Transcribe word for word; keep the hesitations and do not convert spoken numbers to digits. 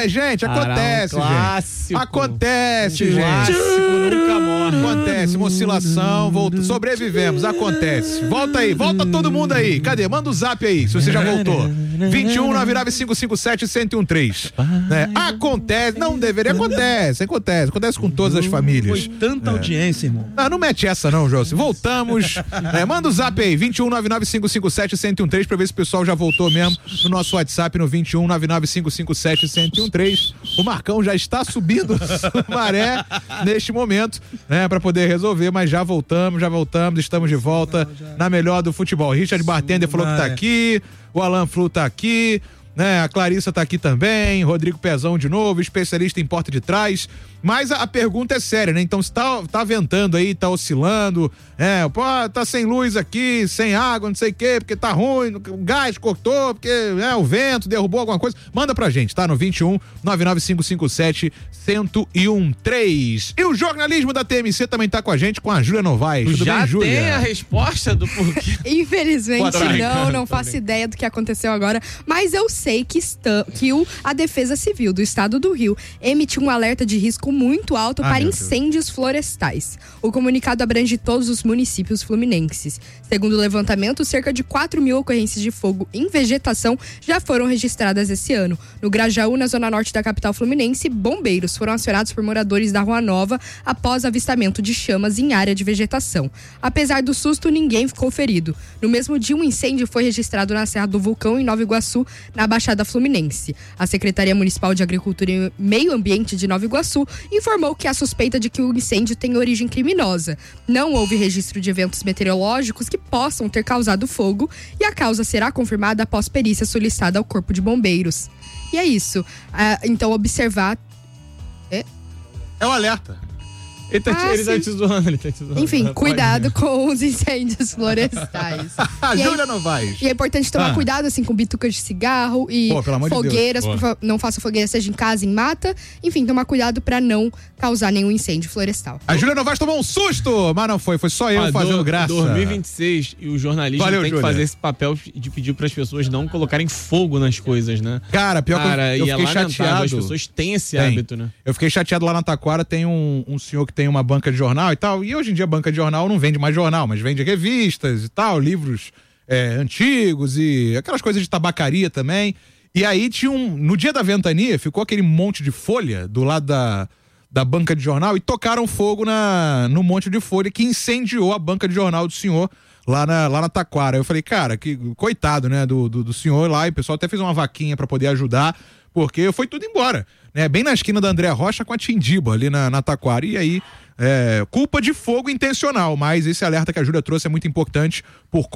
É, gente, acontece, Ará, um clássico. gente. Acontece, um gente. Clássico nunca morre. Acontece, uma oscilação, voltou, sobrevivemos, acontece. Volta aí, volta todo mundo aí. Cadê? Manda o zap aí, se você já voltou. vinte e um, nove nove cinco cinco sete, um zero um três. É, acontece, não deveria, acontece, acontece, acontece com todas as famílias. Foi tanta é. audiência, irmão. Não, não mete essa não, José. Voltamos. É, manda o zap aí, vinte e um, nove nove cinco cinco sete, um zero um três, pra ver se o pessoal já voltou mesmo no nosso WhatsApp no vinte e um, nove nove cinco cinco sete, um zero um três. O Marcão já está subindo maré neste momento, né, pra poder resolver, mas já voltamos, já voltamos, estamos de volta na melhor do futebol. Richard Bartender falou que tá aqui, o Alan Flu tá aqui, né? A Clarissa tá aqui também, Rodrigo Pezão de novo, especialista em porta de trás. Mas a, a pergunta é séria, né? Então, se tá, tá ventando aí, tá oscilando, é, pô, tá sem luz aqui, sem água, não sei o quê, porque tá ruim, o gás cortou, porque é, o vento derrubou alguma coisa, manda pra gente, tá? No vinte e um, nove nove cinco cinco sete, um zero um três. E o jornalismo da T M C também tá com a gente, com a Júlia Novaes. Tudo Já bem, Júlia? tem a resposta do porquê. Infelizmente Pode não, não faço ideia do que aconteceu agora, mas eu sei que, está, que o, a Defesa Civil do Estado do Rio emitiu um alerta de risco muito alto ah, para incêndios florestais. O comunicado abrange todos os municípios fluminenses. Segundo o levantamento, cerca de quatro mil ocorrências de fogo em vegetação já foram registradas esse ano. No Grajaú, na zona norte da capital fluminense, bombeiros foram acionados por moradores da Rua Nova após avistamento de chamas em área de vegetação. Apesar do susto, ninguém ficou ferido. No mesmo dia, um incêndio foi registrado na Serra do Vulcão, em Nova Iguaçu, na Baixada Fluminense. A Secretaria Municipal de Agricultura e Meio Ambiente de Nova Iguaçu informou que há suspeita de que o incêndio tem origem criminosa. Não houve registro de eventos meteorológicos que possam ter causado fogo e a causa será confirmada após perícia solicitada ao Corpo de Bombeiros. E é isso. Ah, então, observar... É, é o alerta. Ele tá, ah, ele tá te zoando, ele tá te zoando. Enfim, cuidado com os incêndios florestais. Júlia Novaes. E é importante tomar ah. cuidado, assim, com bitucas de cigarro e Pô, fogueiras. De Deus. Não faça fogueira, seja em casa, em mata. Enfim, tomar cuidado pra não causar nenhum incêndio florestal. A Júlia Novaes tomou um susto, mas não foi. Foi só eu ah, fazendo do, graça. dois mil e vinte e seis e o jornalista Valeu, tem Júlia. que fazer esse papel de pedir pras pessoas não colocarem fogo nas coisas, né? Cara, pior Cara, que eu, eu fiquei é chateado. As pessoas têm esse tem. hábito, né? Eu fiquei chateado lá na Taquara, tem um, um senhor que tem uma banca de jornal e tal, e hoje em dia a banca de jornal não vende mais jornal, mas vende revistas e tal, livros é, antigos e aquelas coisas de tabacaria também. E aí tinha um, no dia da ventania, ficou aquele monte de folha do lado da, da banca de jornal e tocaram fogo na, no monte de folha que incendiou a banca de jornal do senhor lá na, lá na Taquara. Eu falei, cara, que coitado, né, do, do, do senhor lá, e o pessoal até fez uma vaquinha pra poder ajudar, porque foi tudo embora, né, bem na esquina da André Rocha com a Tindiba ali na, na Taquara, e aí é, culpa de fogo intencional, mas esse alerta que a Júlia trouxe é muito importante por